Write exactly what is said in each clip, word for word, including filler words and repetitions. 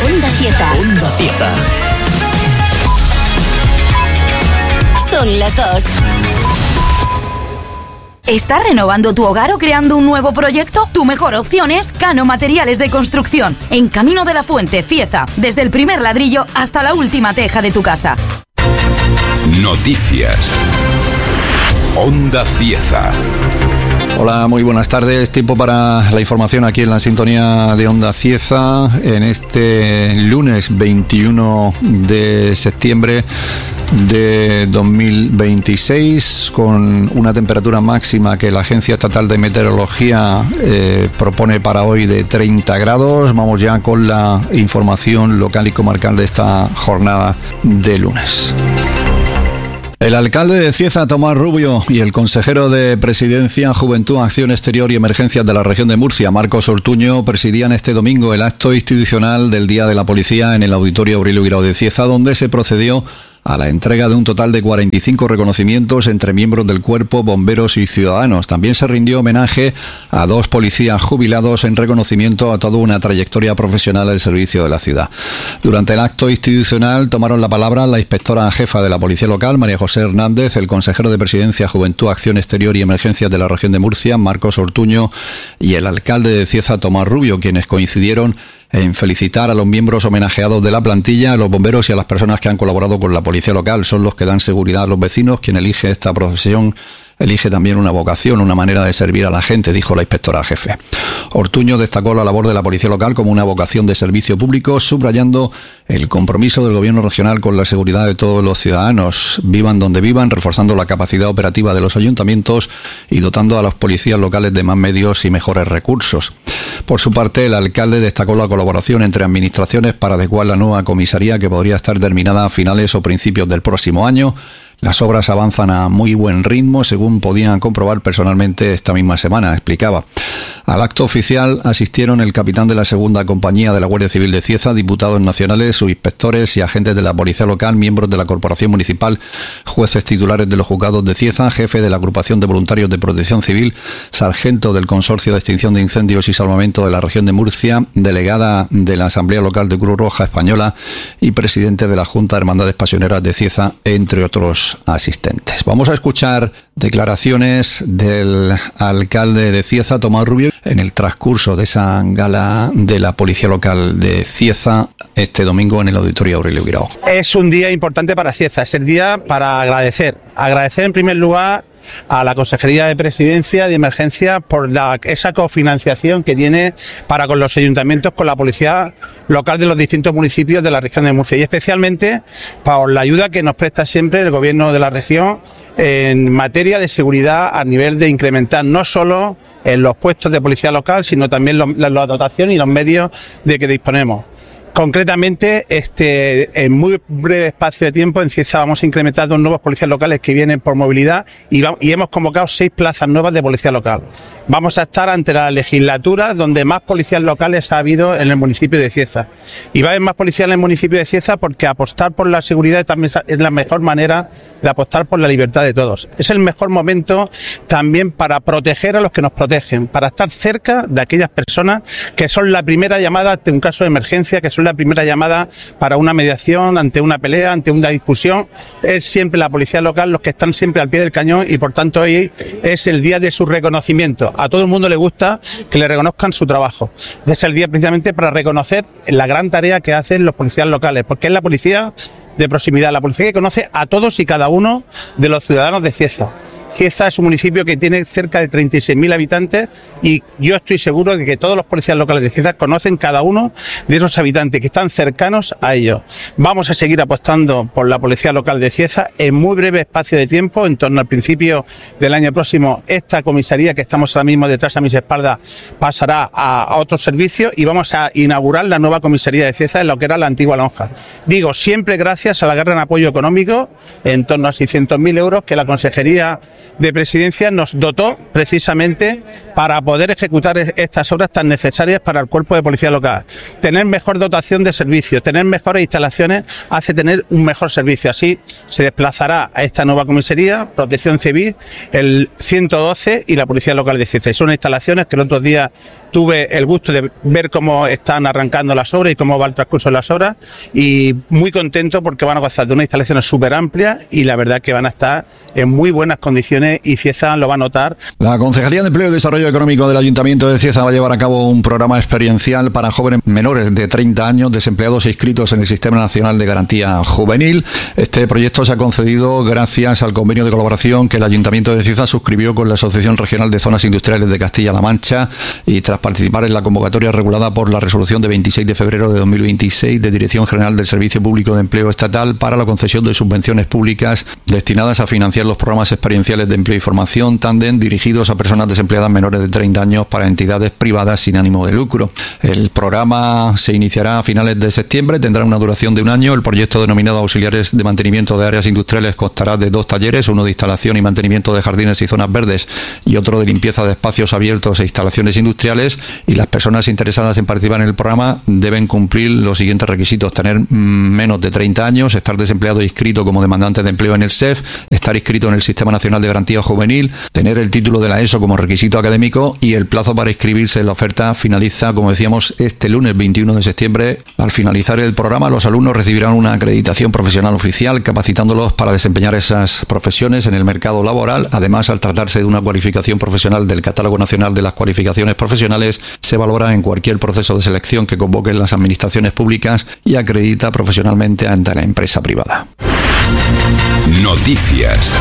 Onda Cieza. Onda Cieza. Son las dos. ¿Estás renovando tu hogar o creando un nuevo proyecto? Tu mejor opción es Cano Materiales de Construcción, en Camino de la Fuente, Cieza, desde el primer ladrillo hasta la última teja de tu casa. Noticias. Onda Cieza. Hola, muy buenas tardes. Tiempo para la información aquí en la sintonía de Onda Cieza en este lunes veintiuno de septiembre de dos mil veintiséis, con una temperatura máxima que la Agencia Estatal de Meteorología eh, propone para hoy de treinta grados. Vamos ya con la información local y comarcal de esta jornada de lunes. El alcalde de Cieza, Tomás Rubio, y el consejero de Presidencia, Juventud, Acción Exterior y Emergencias de la región de Murcia, Marcos Ortuño, presidían este domingo el acto institucional del Día de la Policía en el Auditorio Aurelio Guirao de Cieza, donde se procedió a la entrega de un total de cuarenta y cinco reconocimientos entre miembros del cuerpo, bomberos y ciudadanos. También se rindió homenaje a dos policías jubilados en reconocimiento a toda una trayectoria profesional al servicio de la ciudad. Durante el acto institucional tomaron la palabra la inspectora jefa de la Policía Local, María José Hernández, el consejero de Presidencia, Juventud, Acción Exterior y Emergencias de la región de Murcia, Marcos Ortuño, y el alcalde de Cieza, Tomás Rubio, quienes coincidieron en felicitar a los miembros homenajeados de la plantilla, a los bomberos y a las personas que han colaborado con la policía local. Son los que dan seguridad a los vecinos. Quien elige esta profesión elige también una vocación, una manera de servir a la gente, dijo la inspectora jefe. Ortuño destacó la labor de la policía local como una vocación de servicio público, subrayando el compromiso del gobierno regional con la seguridad de todos los ciudadanos, vivan donde vivan, reforzando la capacidad operativa de los ayuntamientos y dotando a los policías locales de más medios y mejores recursos. Por su parte, el alcalde destacó la colaboración entre administraciones para adecuar la nueva comisaría, que podría estar terminada a finales o principios del próximo año. Las obras avanzan a muy buen ritmo, según podían comprobar personalmente esta misma semana, explicaba. Al acto oficial asistieron el capitán de la segunda compañía de la Guardia Civil de Cieza, diputados nacionales, subinspectores y agentes de la Policía Local, miembros de la Corporación Municipal, jueces titulares de los juzgados de Cieza, jefe de la Agrupación de Voluntarios de Protección Civil, sargento del Consorcio de Extinción de Incendios y Salvamento de la región de Murcia, delegada de la Asamblea Local de Cruz Roja Española y presidente de la Junta de Hermandades Pasioneras de Cieza, entre otros asistentes. Vamos a escuchar declaraciones del alcalde de Cieza, Tomás Rubio, en el transcurso de esa gala de la Policía Local de Cieza este domingo en el Auditorio Aurelio Guirao. Es un día importante para Cieza, es el día para agradecer. Agradecer en primer lugar a la Consejería de Presidencia de Emergencia por la, esa cofinanciación que tiene para con los ayuntamientos, con la policía local de los distintos municipios de la región de Murcia, y especialmente por la ayuda que nos presta siempre el gobierno de la región en materia de seguridad, a nivel de incrementar no solo en los puestos de policía local, sino también los, la dotación y los medios de que disponemos. Concretamente, este, en muy breve espacio de tiempo, en Cieza vamos a incrementar dos nuevos policías locales que vienen por movilidad y, va, y hemos convocado seis plazas nuevas de policía local. Vamos a estar ante la legislatura donde más policías locales ha habido en el municipio de Cieza. Y va a haber más policías en el municipio de Cieza porque apostar por la seguridad también es la mejor manera de apostar por la libertad de todos. Es el mejor momento también para proteger a los que nos protegen, para estar cerca de aquellas personas que son la primera llamada ante un caso de emergencia, que son la primera llamada para una mediación, ante una pelea, ante una discusión. Es siempre la policía local los que están siempre al pie del cañón y por tanto hoy es el día de su reconocimiento. A todo el mundo le gusta que le reconozcan su trabajo. Es el día precisamente para reconocer la gran tarea que hacen los policías locales, porque es la policía de proximidad, la policía que conoce a todos y cada uno de los ciudadanos de Cieza. Cieza es un municipio que tiene cerca de treinta y seis mil habitantes y yo estoy seguro de que todos los policías locales de Cieza conocen cada uno de esos habitantes que están cercanos a ellos. Vamos a seguir apostando por la policía local de Cieza en muy breve espacio de tiempo, en torno al principio del año próximo. Esta comisaría que estamos ahora mismo detrás a mis espaldas pasará a, a otros servicios y vamos a inaugurar la nueva comisaría de Cieza en lo que era la antigua lonja. Digo, siempre gracias a la gran apoyo económico, en torno a seiscientos mil euros que la Consejería de Presidencia nos dotó precisamente para poder ejecutar estas obras tan necesarias para el cuerpo de policía local. Tener mejor dotación de servicios, tener mejores instalaciones hace tener un mejor servicio. Así se desplazará a esta nueva comisaría, Protección Civil, el ciento doce y la Policía Local de Cieza. Son instalaciones que el otro día tuve el gusto de ver cómo están arrancando las obras y cómo va el transcurso de las obras, y muy contento porque van a gozar de unas instalaciones súper amplias y la verdad que van a estar en muy buenas condiciones y Cieza lo va a notar. La Concejalía de Empleo y Desarrollo Económico del Ayuntamiento de Cieza va a llevar a cabo un programa experiencial para jóvenes menores de treinta años desempleados e inscritos en el Sistema Nacional de Garantía Juvenil. Este proyecto se ha concedido gracias al convenio de colaboración que el Ayuntamiento de Cieza suscribió con la Asociación Regional de Zonas Industriales de Castilla-La Mancha y tras participar en la convocatoria regulada por la resolución de veintiséis de febrero de dos mil veintiséis de Dirección General del Servicio Público de Empleo Estatal para la concesión de subvenciones públicas destinadas a financiar los programas experienciales de empleo y formación tándem dirigidos a personas desempleadas menores de treinta años para entidades privadas sin ánimo de lucro. El programa se iniciará a finales de septiembre, tendrá una duración de un año. El proyecto denominado Auxiliares de Mantenimiento de Áreas Industriales constará de dos talleres, uno de instalación y mantenimiento de jardines y zonas verdes y otro de limpieza de espacios abiertos e instalaciones industriales, y las personas interesadas en participar en el programa deben cumplir los siguientes requisitos: tener menos de treinta años, estar desempleado e inscrito como demandante de empleo en el S E F, estar inscrito en el Sistema Nacional de Garantía Juvenil, tener el título de la ESO como requisito académico, y el plazo para inscribirse en la oferta finaliza, como decíamos, este lunes veintiuno de septiembre. Al finalizar el programa, los alumnos recibirán una acreditación profesional oficial, capacitándolos para desempeñar esas profesiones en el mercado laboral. Además, al tratarse de una cualificación profesional del Catálogo Nacional de las Cualificaciones Profesionales, se valora en cualquier proceso de selección que convoquen las administraciones públicas y acredita profesionalmente ante la empresa privada. Noticias.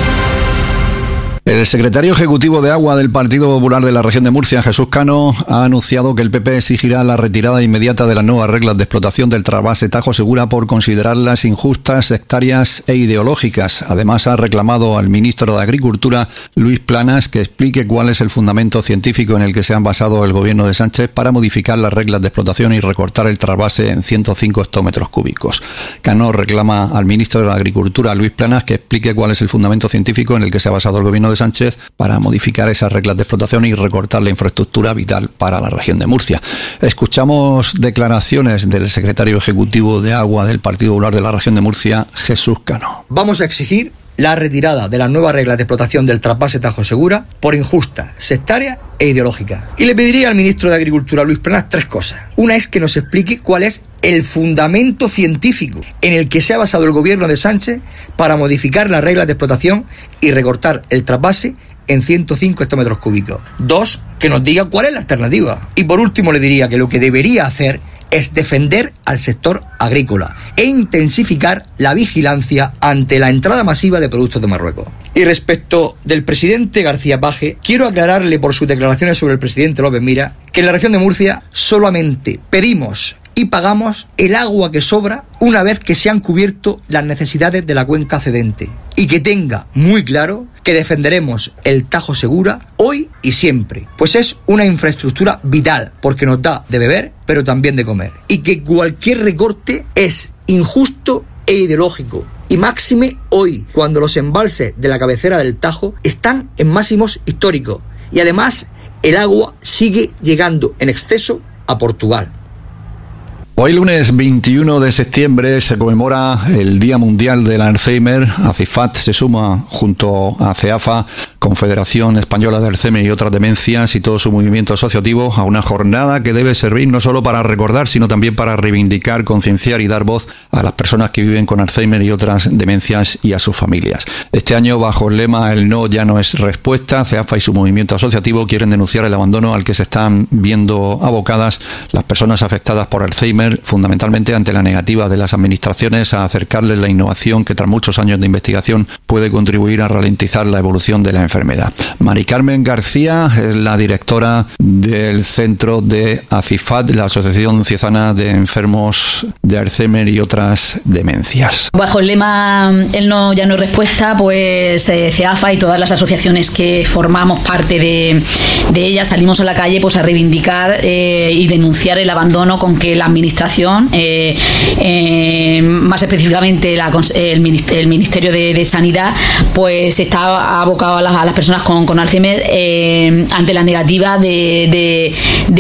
El secretario ejecutivo de Agua del Partido Popular de la región de Murcia, Jesús Cano, ha anunciado que el P P exigirá la retirada inmediata de las nuevas reglas de explotación del trasvase Tajo Segura por considerarlas injustas, sectarias e ideológicas. Además, ha reclamado al ministro de Agricultura, Luis Planas, que explique cuál es el fundamento científico en el que se han basado el gobierno de Sánchez para modificar las reglas de explotación y recortar el trasvase en ciento cinco hectómetros cúbicos. Cano reclama al ministro de Agricultura, Luis Planas, que explique cuál es el fundamento científico en el que se ha basado el gobierno de Sánchez para modificar esas reglas de explotación y recortar la infraestructura vital para la región de Murcia. Escuchamos declaraciones del secretario ejecutivo de Agua del Partido Popular de la región de Murcia, Jesús Cano. Vamos a exigir la retirada de las nuevas reglas de explotación del trasvase Tajo Segura por injusta, sectaria e ideológica. Y le pediría al ministro de Agricultura, Luis Planas, tres cosas. Una es que nos explique cuál es el fundamento científico en el que se ha basado el gobierno de Sánchez para modificar las reglas de explotación y recortar el trasvase en ciento cinco hectómetros cúbicos. Dos, que nos diga cuál es la alternativa. Y por último le diría que lo que debería hacer es defender al sector agrícola e intensificar la vigilancia ante la entrada masiva de productos de Marruecos. Y respecto del presidente García Paje, quiero aclararle por sus declaraciones sobre el presidente López Mira que en la región de Murcia solamente pedimos y pagamos el agua que sobra una vez que se han cubierto las necesidades de la cuenca cedente. Y que tenga muy claro que defenderemos el Tajo Segura hoy y siempre, pues es una infraestructura vital, porque nos da de beber, pero también de comer. Y que cualquier recorte es injusto e ideológico. Y máxime hoy, cuando los embalses de la cabecera del Tajo están en máximos históricos. Y además, el agua sigue llegando en exceso a Portugal. Hoy lunes veintiuno de septiembre se conmemora el Día Mundial del Alzheimer. ACIFAD se suma junto a CEAFA, Confederación Española de Alzheimer y otras demencias, y todo su movimiento asociativo a una jornada que debe servir no solo para recordar, sino también para reivindicar, concienciar y dar voz a las personas que viven con Alzheimer y otras demencias y a sus familias. Este año, bajo el lema "El no ya no es respuesta", CEAFA y su movimiento asociativo quieren denunciar el abandono al que se están viendo abocadas las personas afectadas por Alzheimer, fundamentalmente ante la negativa de las administraciones a acercarles la innovación que tras muchos años de investigación puede contribuir a ralentizar la evolución de la enfermedad. Mari Carmen García es la directora del centro de ACIFAD, la Asociación Ciezana de Enfermos de Alzheimer y otras demencias. Bajo el lema "El no ya no es respuesta", pues eh, CEAFA y todas las asociaciones que formamos parte de, de ellas salimos a la calle pues a reivindicar eh, y denunciar el abandono con que la administración administración, eh, eh, más específicamente la, el, el Ministerio de, de Sanidad, pues está abocado a las, a las personas con, con Alzheimer eh, ante la negativa de, de,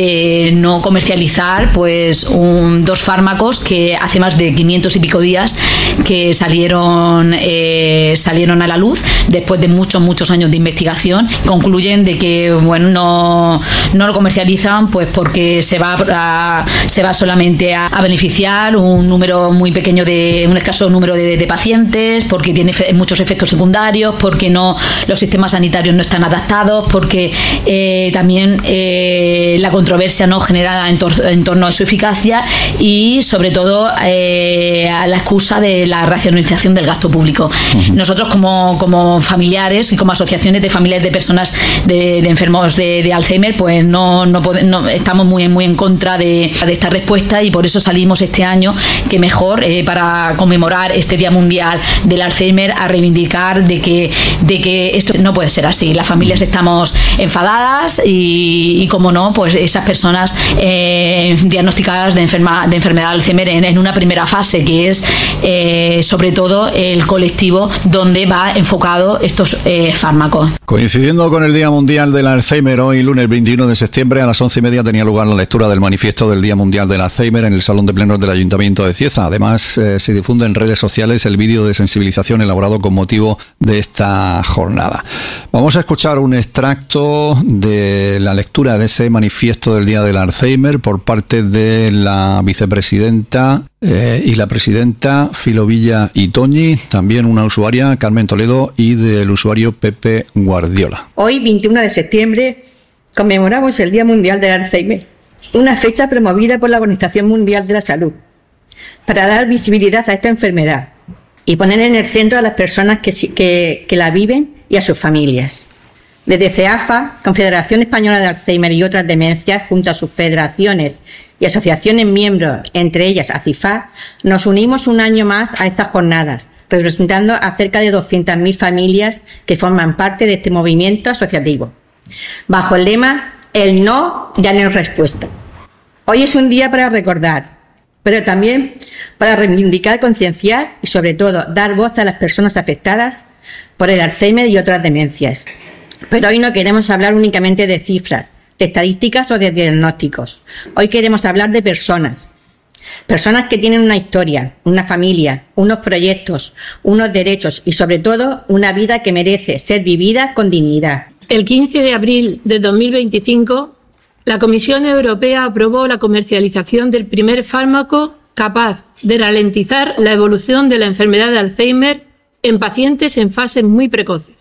de no comercializar pues un, dos fármacos que hace más de quinientos y pico días que salieron eh, salieron a la luz después de muchos muchos años de investigación. Concluyen de que bueno no, no lo comercializan pues porque se va a, se va solamente a, a beneficiar un número muy pequeño de un escaso número de, de pacientes, porque tiene fe, muchos efectos secundarios, porque no los sistemas sanitarios no están adaptados, porque eh, también eh, la controversia no generada en, tor en torno a su eficacia y sobre todo eh, a la excusa de la racionalización del gasto público. Uh-huh. Nosotros como, como familiares y como asociaciones de familias de personas de, de enfermos de, de Alzheimer pues no, no, pode, no estamos muy, muy en contra de, de esta respuesta y por eso salimos este año que mejor eh, para conmemorar este Día Mundial del Alzheimer a reivindicar de que, de que esto no puede ser así. Las familias estamos enfadadas y, y como no, pues esas personas eh, diagnosticadas de, enferma, de enfermedad de Alzheimer en, en una primera fase que es eh, sobre todo el colectivo donde va enfocado estos eh, fármacos. Coincidiendo con el Día Mundial del Alzheimer, hoy lunes veintiuno de septiembre a las once y media tenía lugar la lectura del manifiesto del Día Mundial del Alzheimer en el Salón de Plenos del Ayuntamiento de Cieza. Además, eh, se difunde en redes sociales el vídeo de sensibilización elaborado con motivo de esta jornada. Vamos a escuchar un extracto de la lectura de ese manifiesto del Día del Alzheimer por parte de la vicepresidenta eh, y la presidenta Filovilla y Toñi, también una usuaria, Carmen Toledo, y del usuario Pepe Guardiola. Hoy, veintiuno de septiembre, conmemoramos el Día Mundial del Alzheimer, una fecha promovida por la Organización Mundial de la Salud, para dar visibilidad a esta enfermedad y poner en el centro a las personas que, que, que la viven y a sus familias. Desde CEAFA, Confederación Española de Alzheimer y otras demencias, junto a sus federaciones y asociaciones miembros, entre ellas ACIFA, nos unimos un año más a estas jornadas, representando a cerca de doscientas mil familias que forman parte de este movimiento asociativo, bajo el lema "El no ya no es respuesta". Hoy es un día para recordar, pero también para reivindicar, concienciar y sobre todo dar voz a las personas afectadas por el Alzheimer y otras demencias. Pero hoy no queremos hablar únicamente de cifras, de estadísticas o de diagnósticos. Hoy queremos hablar de personas. Personas que tienen una historia, una familia, unos proyectos, unos derechos y sobre todo una vida que merece ser vivida con dignidad. El quince de abril de dos mil veinticinco, la Comisión Europea aprobó la comercialización del primer fármaco capaz de ralentizar la evolución de la enfermedad de Alzheimer en pacientes en fases muy precoces.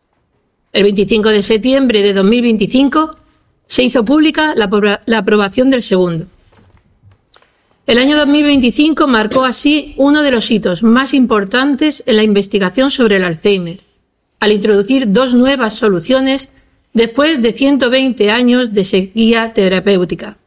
El veinticinco de septiembre de dos mil veinticinco se hizo pública la, la aprobación del segundo. El año dos mil veinticinco marcó así uno de los hitos más importantes en la investigación sobre el Alzheimer, al introducir dos nuevas soluciones después de ciento veinte años de sequía terapéutica.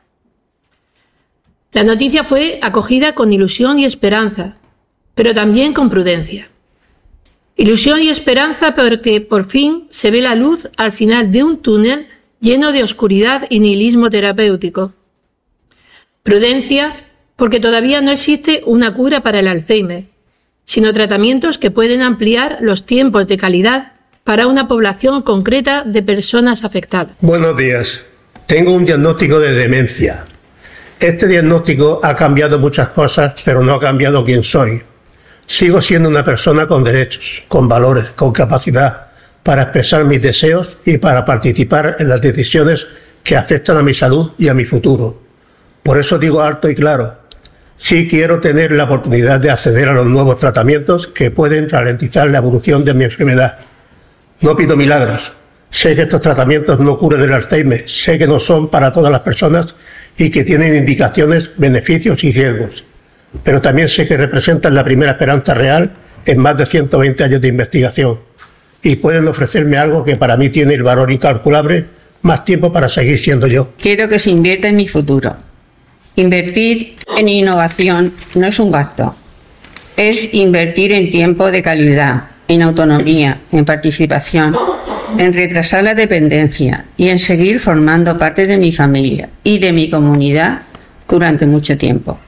La noticia fue acogida con ilusión y esperanza, pero también con prudencia. Ilusión y esperanza porque por fin se ve la luz al final de un túnel lleno de oscuridad y nihilismo terapéutico. Prudencia porque todavía no existe una cura para el Alzheimer, sino tratamientos que pueden ampliar los tiempos de calidad para una población concreta de personas afectadas. Buenos días. Tengo un diagnóstico de demencia. Este diagnóstico ha cambiado muchas cosas, pero no ha cambiado quién soy. Sigo siendo una persona con derechos, con valores, con capacidad para expresar mis deseos y para participar en las decisiones que afectan a mi salud y a mi futuro. Por eso digo alto y claro, sí quiero tener la oportunidad de acceder a los nuevos tratamientos que pueden ralentizar la evolución de mi enfermedad. No pido milagros. Sé que estos tratamientos no curan el Alzheimer, sé que no son para todas las personas y que tienen indicaciones, beneficios y riesgos. Pero también sé que representan la primera esperanza real en más de ciento veinte años de investigación y pueden ofrecerme algo que para mí tiene el valor incalculable, más tiempo para seguir siendo yo. Quiero que se invierta en mi futuro. Invertir en innovación no es un gasto, es invertir en tiempo de calidad, en autonomía, en participación, en retrasar la dependencia y en seguir formando parte de mi familia y de mi comunidad durante mucho tiempo.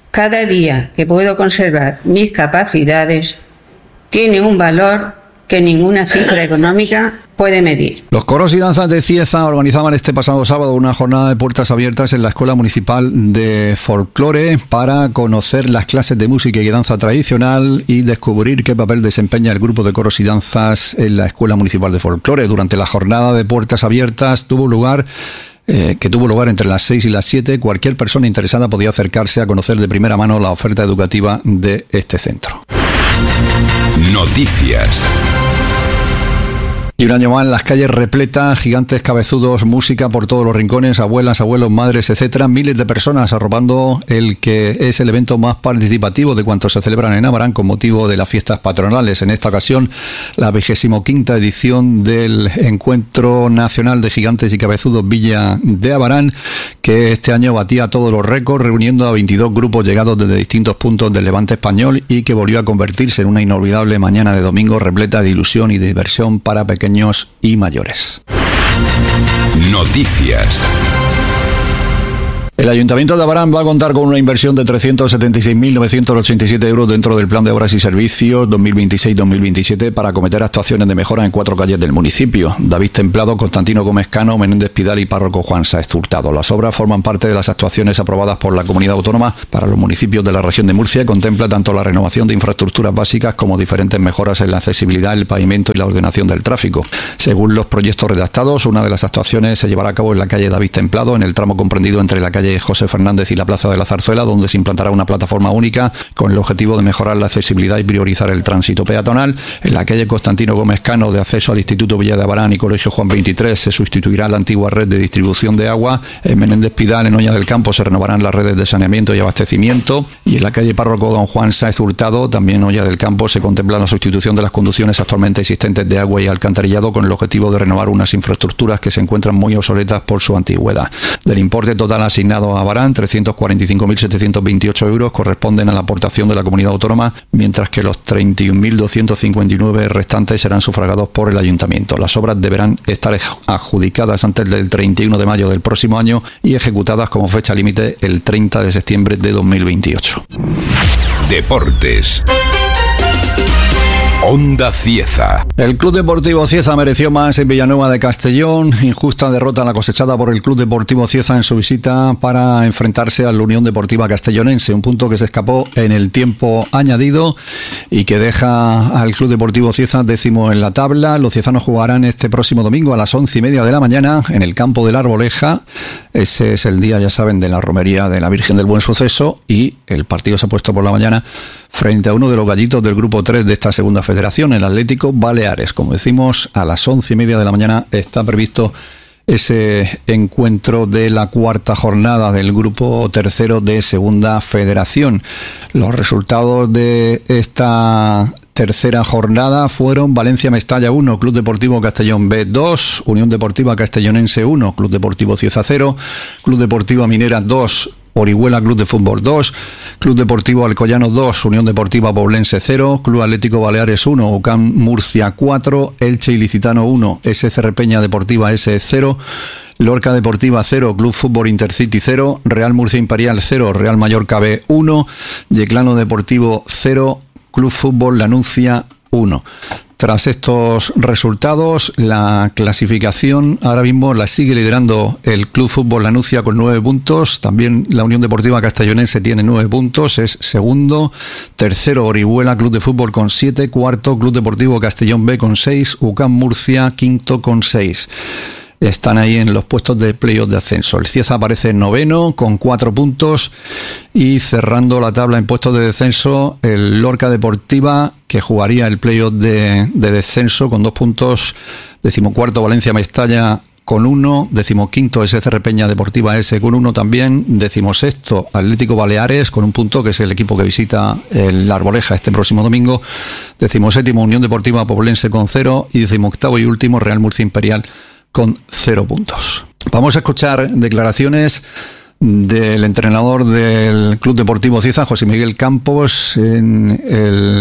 Cada día que puedo conservar mis capacidades tiene un valor que ninguna cifra económica puede medir. Los coros y danzas de Cieza organizaban este pasado sábado una jornada de puertas abiertas en la Escuela Municipal de Folclore para conocer las clases de música y danza tradicional y descubrir qué papel desempeña el grupo de coros y danzas en la Escuela Municipal de Folclore. Durante la jornada de puertas abiertas tuvo lugar Eh, que tuvo lugar entre las seis y las siete, cualquier persona interesada podía acercarse a conocer de primera mano la oferta educativa de este centro. Noticias. Y un año más, las calles repletas, gigantes cabezudos, música por todos los rincones, abuelas, abuelos, madres, etcétera. Miles de personas arropando el que es el evento más participativo de cuantos se celebran en Abarán con motivo de las fiestas patronales. En esta ocasión, la vigésimo quinta edición del Encuentro Nacional de Gigantes y Cabezudos Villa de Abarán, que este año batía todos los récords, reuniendo a veintidós grupos llegados desde distintos puntos del Levante español y que volvió a convertirse en una inolvidable mañana de domingo repleta de ilusión y de diversión para pequeños y mayores. Noticias. El Ayuntamiento de Abarán va a contar con una inversión de trescientos setenta y seis mil novecientos ochenta y siete euros dentro del Plan de Obras y Servicios dos mil veintiséis dos mil veintisiete para acometer actuaciones de mejora en cuatro calles del municipio: David Templado, Constantino Gómez Cano, Menéndez Pidal y Párroco Juan Sáez Hurtado. Las obras forman parte de las actuaciones aprobadas por la Comunidad Autónoma para los municipios de la región de Murcia y contempla tanto la renovación de infraestructuras básicas como diferentes mejoras en la accesibilidad, el pavimento y la ordenación del tráfico. Según los proyectos redactados, una de las actuaciones se llevará a cabo en la calle David Templado, en el tramo comprendido entre la calle José Fernández y la Plaza de la Zarzuela, donde se implantará una plataforma única con el objetivo de mejorar la accesibilidad y priorizar el tránsito peatonal. En la calle Constantino Gómez Cano, de acceso al Instituto Villa de Abarán y Colegio Juan veintitrés, se sustituirá la antigua red de distribución de agua. En Menéndez Pidal, en Oña del Campo, se renovarán las redes de saneamiento y abastecimiento. Y en la calle Párroco Don Juan Sáez Hurtado, también Oña del Campo, se contempla la sustitución de las conducciones actualmente existentes de agua y alcantarillado con el objetivo de renovar unas infraestructuras que se encuentran muy obsoletas por su antigüedad. Del importe total asignado a Abarán, trescientos cuarenta y cinco mil setecientos veintiocho euros corresponden a la aportación de la Comunidad Autónoma, mientras que los treinta y un mil doscientos cincuenta y nueve restantes serán sufragados por el Ayuntamiento. Las obras deberán estar adjudicadas antes del treinta y uno de mayo del próximo año y ejecutadas como fecha límite el treinta de septiembre de dos mil veintiocho. Deportes. Onda Cieza. El Club Deportivo Cieza mereció más en Villanueva de Castellón. Injusta derrota la cosechada por el Club Deportivo Cieza en su visita para enfrentarse a la Unión Deportiva Castellonense. Un punto que se escapó en el tiempo añadido y que deja al Club Deportivo Cieza décimo en la tabla. Los ciezanos jugarán este próximo domingo a las once y media de la mañana en el campo de la Arboleja. Ese es el día, ya saben, de la romería de la Virgen del Buen Suceso, y el partido se ha puesto por la mañana frente a uno de los gallitos del grupo tres de esta segunda federación, el Atlético Baleares. Como decimos, a las once y media de la mañana está previsto ese encuentro de la cuarta jornada del grupo tercero de segunda federación. Los resultados de esta tercera jornada fueron Valencia Mestalla uno, Club Deportivo Castellón B dos, Unión Deportiva Castellonense uno, Club Deportivo Cieza cero, Club Deportiva Minera dos, Orihuela Club de Fútbol dos, Club Deportivo Alcoyano dos, Unión Deportiva Poblense cero, Club Atlético Baleares uno, UCAM Murcia cuatro, Elche Ilicitano uno, S C R Peña Deportiva S cero, Lorca Deportiva cero, Club Fútbol Intercity cero, Real Murcia Imperial cero, Real Mallorca B uno, Yeclano Deportivo cero, Club Fútbol Lanuncia uno. Tras estos resultados, la clasificación ahora mismo la sigue liderando el Club Fútbol Lanuncia con nueve puntos. También la Unión Deportiva Castellonense tiene nueve puntos, es segundo. Tercero, Orihuela Club de Fútbol con siete. Cuarto, Club Deportivo Castellón B con seis. UCAM Murcia, quinto con seis. Están ahí en los puestos de playoff de ascenso. El Cieza aparece en noveno con cuatro puntos y cerrando la tabla en puestos de descenso el Lorca Deportiva, que jugaría el playoff de, de descenso con dos puntos. Decimocuarto Valencia Mestalla con uno, decimoquinto S C R Peña Deportiva S con uno también, decimosexto Atlético Baleares con un punto, que es el equipo que visita el Arboleja este próximo domingo, decimoséptimo Unión Deportiva Poblense con cero y decimoctavo y último Real Murcia Imperial con cero puntos. Vamos a escuchar declaraciones del entrenador del Club Deportivo Cieza, José Miguel Campos, en el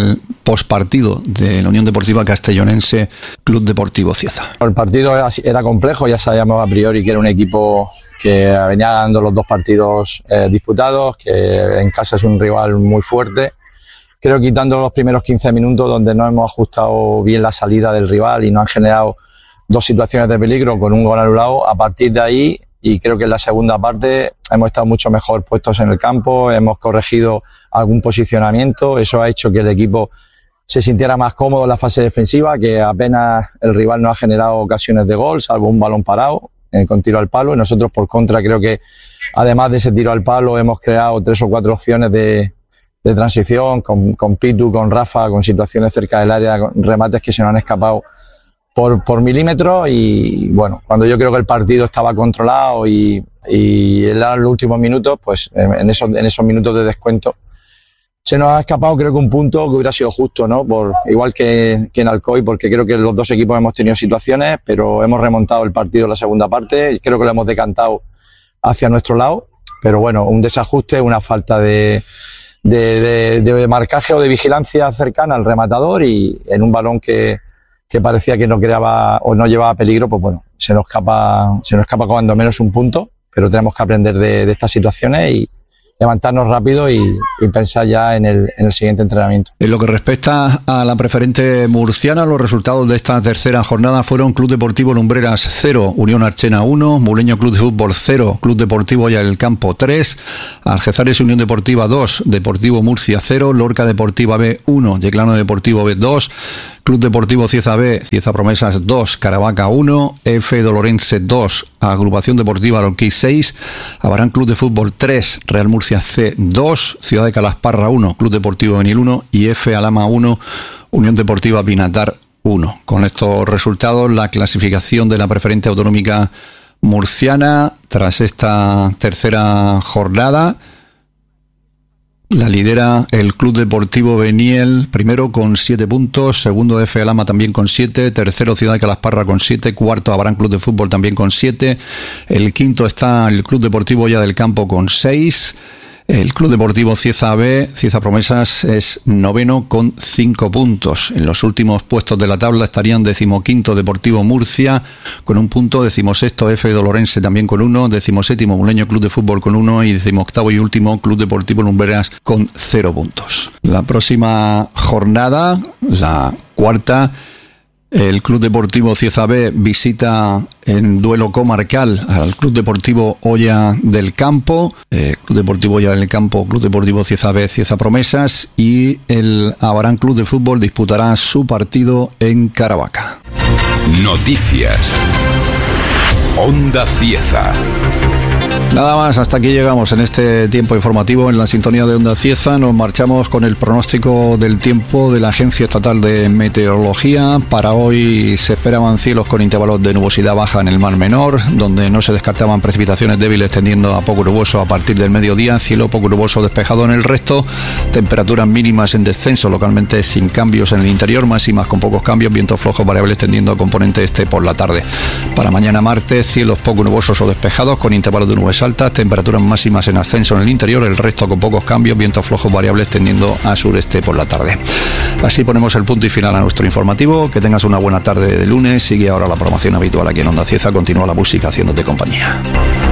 postpartido de la Unión Deportiva Castellonense Club Deportivo Cieza. El partido era complejo, ya sabíamos a priori que era un equipo que venía ganando los dos partidos eh, disputados, que en casa es un rival muy fuerte. Creo que quitando los primeros quince minutos donde no hemos ajustado bien la salida del rival y nos han generado dos situaciones de peligro con un gol anulado, a partir de ahí, y creo que en la segunda parte hemos estado mucho mejor puestos en el campo, hemos corregido algún posicionamiento, eso ha hecho que el equipo se sintiera más cómodo en la fase defensiva, que apenas el rival no ha generado ocasiones de gol, salvo un balón parado eh, con tiro al palo, y nosotros por contra creo que además de ese tiro al palo hemos creado tres o cuatro opciones de, de transición con, con Pitu, con Rafa, con situaciones cerca del área, con remates que se nos han escapado por, por milímetros, y bueno, cuando yo creo que el partido estaba controlado y, y en los últimos minutos, pues en esos, en esos minutos de descuento se nos ha escapado, creo que un punto que hubiera sido justo, ¿no? Por, igual que, que en Alcoy, porque creo que los dos equipos hemos tenido situaciones, pero hemos remontado el partido en la segunda parte y creo que lo hemos decantado hacia nuestro lado, pero bueno, un desajuste, una falta de, de, de, de marcaje o de vigilancia cercana al rematador, y en un balón que, que parecía que no creaba o no llevaba peligro, pues bueno, se nos escapa, se nos escapa cuando menos un punto, pero tenemos que aprender de, de estas situaciones y levantarnos rápido y, y pensar ya en el, en el siguiente entrenamiento. En lo que respecta a la preferente murciana, los resultados de esta tercera jornada fueron Club Deportivo Lumbreras cero, Unión Archena uno, Muleño Club de Fútbol cero, Club Deportivo Hoya del Campo tres, Algezares Unión Deportiva dos, Deportivo Murcia cero, Lorca Deportiva B uno, Yeclano Deportivo B dos, Club Deportivo Cieza B, Cieza Promesas dos, Caravaca uno, F Dolorense dos, Agrupación Deportiva Lorquí seis, Abarán Club de Fútbol tres, Real Murcia C dos, Ciudad de Calasparra uno, Club Deportivo Benil uno y F Alama uno, Unión Deportiva Pinatar uno. Con estos resultados, la clasificación de la preferente autonómica murciana tras esta tercera jornada la lidera el Club Deportivo Beniel, primero con siete puntos, segundo F Alama también con siete, tercero Ciudad de Calasparra con siete, cuarto Abarán Club de Fútbol también con siete, el quinto está el Club Deportivo Hoya del Campo con seis, el Club Deportivo Cieza B, Cieza Promesas, es noveno con cinco puntos. En los últimos puestos de la tabla estarían decimoquinto Deportivo Murcia con un punto, decimosexto F Dolorense también con uno, decimoséptimo Muleño Club de Fútbol con uno y decimoctavo y último Club Deportivo Lumbreras con cero puntos. La próxima jornada, la cuarta, el Club Deportivo Cieza B visita en duelo comarcal al Club Deportivo Hoya del Campo, eh, Club Deportivo Hoya del Campo, Club Deportivo Cieza B, Cieza Promesas, y el Abarán Club de Fútbol disputará su partido en Caravaca. Noticias. Onda Cieza. Nada más, hasta aquí llegamos en este tiempo informativo en la sintonía de Onda Cieza. Nos marchamos con el pronóstico del tiempo de la Agencia Estatal de Meteorología. Para hoy se esperaban cielos con intervalos de nubosidad baja en el Mar Menor, donde no se descartaban precipitaciones débiles tendiendo a poco nuboso a partir del mediodía, cielo poco nuboso despejado en el resto, temperaturas mínimas en descenso, localmente sin cambios en el interior, máximas con pocos cambios, vientos flojos variables tendiendo a componente este por la tarde. Para mañana martes, cielos poco nubosos o despejados con intervalos de nubes altas, temperaturas máximas en ascenso en el interior, el resto con pocos cambios, vientos flojos variables tendiendo a sureste por la tarde. Así ponemos el punto y final a nuestro informativo. Que tengas una buena tarde de lunes. Sigue ahora la promoción habitual aquí en Onda Cieza. Continúa la música haciéndote compañía.